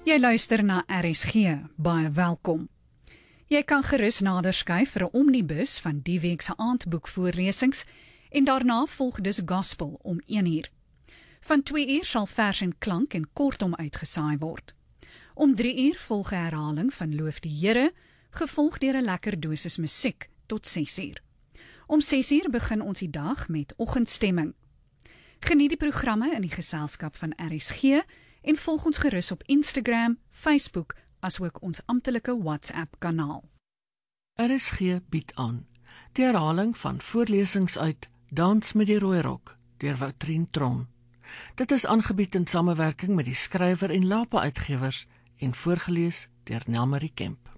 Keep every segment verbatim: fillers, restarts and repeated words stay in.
Jy luister na R S G, baie welkom. Jy kan gerus nader skuif vir 'n omnibus van die week se aandboekvoorlesings en daarna volg dus gospel om een uur. Van twee uur sal vers en klank en kortom uitgesaai word. Om drie uur volg 'n herhaling van Loof die Here, gevolg deur 'n lekker dosis musiek tot ses uur. Om ses uur begin ons die dag met oggendstemming. Geniet die programme in die geselskap van R S G en volg ons gerus op Instagram, Facebook, asook ons amptelike WhatsApp-kanaal. R S G bied aan die herhaling van voorlesings uit Dans met die Rooi Rok deur Woutrien Tron. Dit is aangebied in samewerking met die skrywer en Lapa Uitgewers en voorgelees deur Nelmarie Kemp.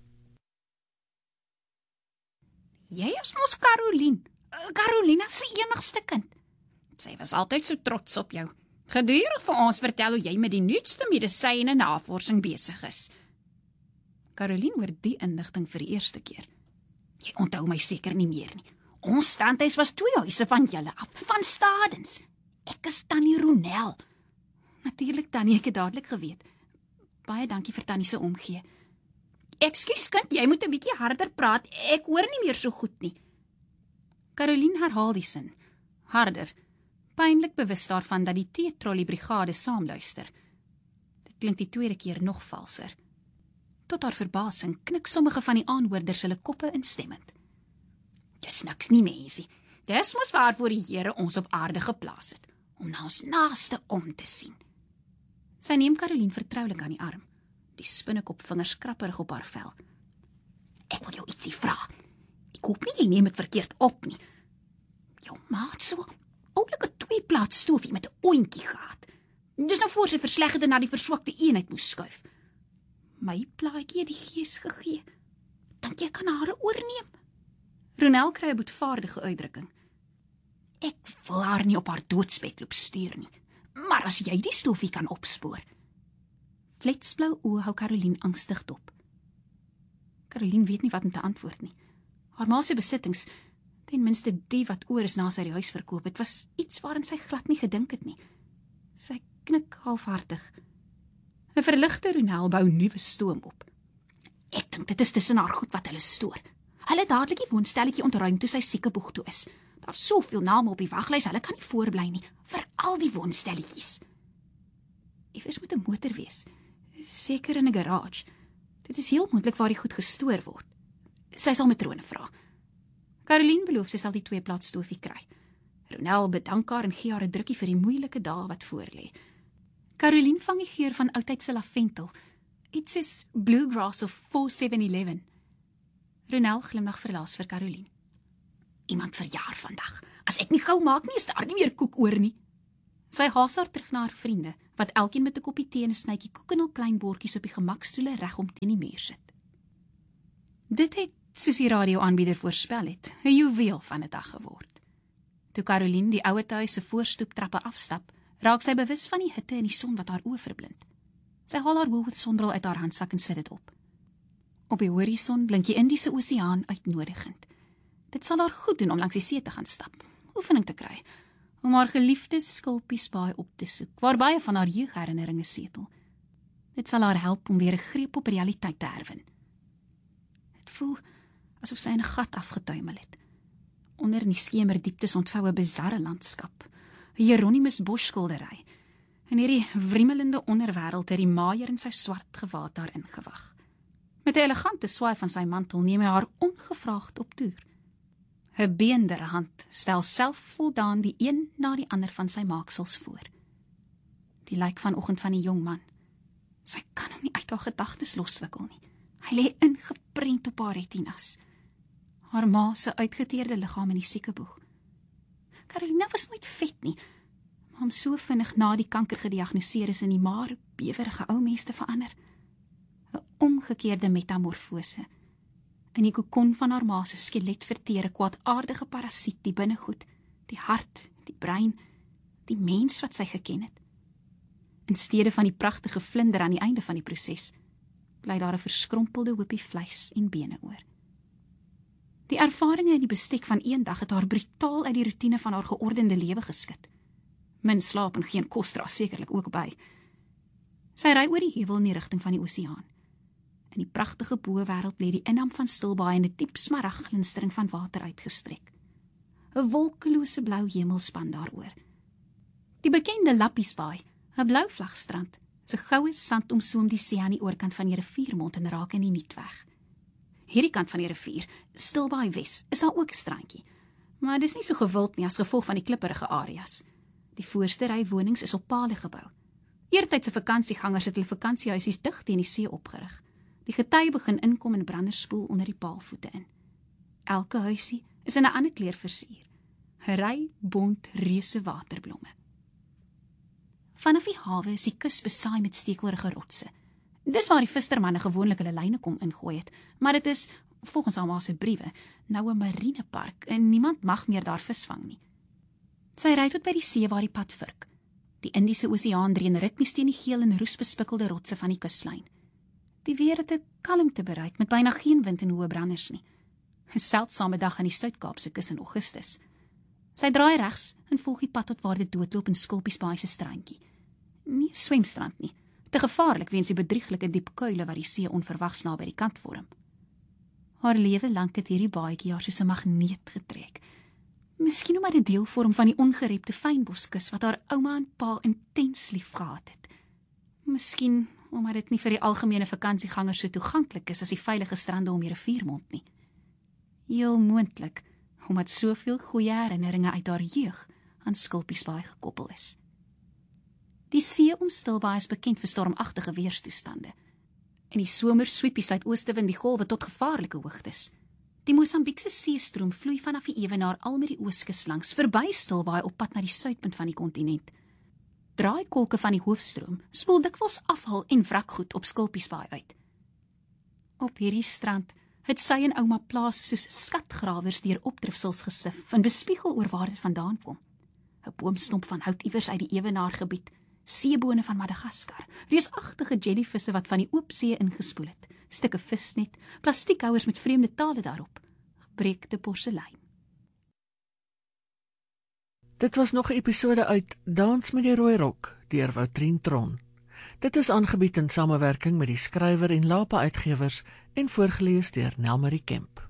Jy is mos Caroline, Carolina se enigste kind. Sy was altyd so trots op jou. Gedurig vir ons vertel hoe jy met die nuutste medisyne navorsing besig is. Caroline hoor die inligting vir die eerste keer. Jy onthou my seker nie meer nie. Ons standhuis was twee huise van julle af, van Stadens. Ek is Tannie Ronel. Natuurlik Tannie, ek het dadelik geweet. Baie dankie vir Tannie se omgee. Ekskuus kind, jy moet 'n bietjie harder praat. Ek hoor nie meer so goed nie. Caroline herhaal die sin. Harder. Pynlik bewus daarvan dat die T-trolley brigade saamluister. Dit klink die tweede keer nog valser. Tot haar verbasing knik sommige van die aanhoorders hulle koppe instemmend. Dis niks nie, mensie. Dis mos waarvoor die Here ons op aarde geplaas het, om na ons naaste om te sien. Sy neem Caroline vertroulik aan die arm, die spinnekopvingers krapperig op haar vel. Ek wil jou ietsie vra. Ek hoop nie jy neem dit verkeerd op nie. Jou maat so oulike twee-plaat stoofie met 'n oontjie gehad. Dis nou voor sy versleggerde na die verswakte eenheid moes skuif. My plaatjie het die gees gegee. Dink jy kan haar oorneem? Ronel kry 'n boetvaardige uitdrukking. Ek wil haar nie op haar doodsbed loop stuur nie, maar as jy die stoofie kan opspoor. Fletsblou oë hou Caroline angstig dop. Caroline weet nie wat om te antwoord nie. Haar ma se besittings, ten minste die wat oor is na sy die huis verkoop het, was iets waarin sy glad nie gedink het nie. Sy knik halfhartig. 'n Verligte Ronel bou nuwe stoom op. Ek dink dit is tussen haar goed wat hulle stoor. Hulle het dadelik die woonstelletjie ontruim toe sy siekeboeg toe is. Daar's soveel name op die waglys, hulle kan nie voorbly nie, vir al die woonstelletjies. Iewers moet 'n motor wees, seker in 'n garage. Dit is heel moontlik waar die goed gestoor word. Sy sal matrone vra. Caroline beloof sy sal die twee-plaat stoofie kry. Ronel bedank haar en gee haar 'n drukkie vir die moeilike dae wat voorlê. Caroline vang die geur van oudtydse lavendel, iets soos bluegrass of four seven eleven. Ronel glimlag verlaas vir Caroline. Iemand verjaar vandag. As ek nie gou maak nie, is daar nie meer koek oor nie. Sy haas haar terug na haar vriende, wat elkeen met 'n koppie tee en 'n snytjie koek en hul klein bordjies op die gemakstoele regom teen die muur sit. Dit het, soos die radioaanbieder voorspel het, 'n juweel van 'n dag geword. Toe Caroline die ouete huis se voorstoeptrappe afstap, raak sy bewus van die hitte en die son wat haar oë verblind. Sy haal haar Woolworth sonbril uit haar handsak en sit dit op. Op die horison blink die Indiese Oseaan uitnodigend. Dit sal haar goed doen om langs die see te gaan stap, oefening te kry, om haar geliefde Skulpiesbaai op te soek, waar baie van haar jeugherinneringe setel. Dit sal haar help om weer 'n greep op realiteit te herwin. Dit voel asof sy in 'n gat afgetuimel het. Onder in die skemerdieptes ontvou 'n bizarre landskap, 'n Hieronymus Bosch skildery, en hierdie wriemelende onderwêreld het die maaier in sy swart gewaad daar ingewag. Met 'n elegante swaai van sy mantel neem hy haar ongevraagd op toer. 'n Beendere hand stel selfvoldaan die een na die ander van sy maaksels voor. Die lyk vanoggend van die jong man. Sy kan hom nie uit haar gedagtes loswikkel nie. Hy lê ingeprent op haar retinas. Haar ma se uitgeteerde liggaam in die siekeboeg. Carolina was nooit vet nie, maar om so vinnig na die kanker gediagnoseer is in die maar bewerige ou mens te verander. 'n Omgekeerde metamorfose. In die kokon van haar ma se skelet verteer 'n kwaadaardige parasiet die binnegoed, die hart, die brein, die mens wat sy geken het. In steede van die pragtige vlinder aan die einde van die proses, bly daar 'n verskrompelde hoopie vleis en bene oor. Die ervarings in die bestek van een dag het haar brutaal uit die roetine van haar geordende lewe geskit. Min slaap en geen kos dra sekerlik ook by. Sy ry oor die heuwel in die rigting van die oseaan. In die pragtige bo-wêreld lê die inham van Stilbaai in 'n diep smaragdglinstering van water uitgestrek. 'n Wolkelose blou hemel span daaroor. Die bekende Lappiesbaai, 'n blou vlagstrand, se goue sand omsoom die see aan die oorkant van die riviermond en raak in die niet weg. Hierdie kant van die rivier, Stilbaai Wes, is daar ook 'n strandjie, maar dis nie so gewild nie as gevolg van die klipperige areas. Die voorste ry wonings is op pale gebou. Eertydse vakansiegangers het hulle vakansiehuisies dig teen die see opgerig. Die gety begin inkom en branders spoel onder die paalvoete in. Elke huisie is in 'n ander kleur versier. 'n Ry bont reuse waterblomme. Vanaf die hawe is die kus besaai met stekelrige rotse. Dis waar die vissermanne gewoonlik hulle lyne kom ingooi het, maar dit is, volgens almal se briewe, nou 'n marinepark en niemand mag meer daar visvang nie. Sy ry tot by die see waar die pad vurk. Die Indiese Oseaan dreun ritmies teen die geel en roesbespikkelde rotse van die kuslyn. Die weer het 'n kalmte bereik met byna geen wind en hoë branders nie. 'n Seldsame dag aan die Suid-Kaapse kus in Augustus. Sy draai regs en volg die pad tot waar dit doodloop in Skulpiesbaai se strandjie. Nie 'n swemstrand nie, te gevaarlik weens die bedrieglike diep kuile wat die see onverwags naby die kant vorm. Haar lewe lank het hierdie baadjie haar soos 'n magneet getrek. Miskien omdat dit deel vorm van die ongerepte fynboskus wat haar ouma en pa intens lief gehad het. Miskien omdat dit nie vir die algemene vakansiegangers so toeganklik is as die veilige strande om die riviermond nie. Heel moontlik omdat soveel goeie herinneringe uit haar jeug aan Skulpiesbaai gekoppel is. Die see om Stilbaai is bekend vir stormagtige weerstoestande. In die somer swiep die suidoostewind die golwe tot gevaarlike hoogtes. Die Mosambiekse seestroom vloei vanaf die ewenaar al met die ooskus langs, verby Stilbaai op pad na die suidpunt van die kontinent. Draaikolke van die hoofstroom spoel dikwels afval en wrakgoed op Skulpiesbaai uit. Op hierdie strand het sy en ouma plaas soos skatgrawers deur opdrifsels gesif en bespiegel oor waar dit vandaan kom. 'n Boomstomp van hout iewers uit die ewenaargebied, seebone van Madagaskar, reusagtige jellyvisse wat van die oop see ingespoel het, stukke visnet, plastiekhouers met vreemde tale daarop, gebreekte porselein. Dit was nog 'n episode uit Dans met die Rooirok deur Woutrien Tron. Dit is aangebied in samewerking met die Skrywer en Lapa Uitgewers en voorgeles deur Nelmarie Kemp.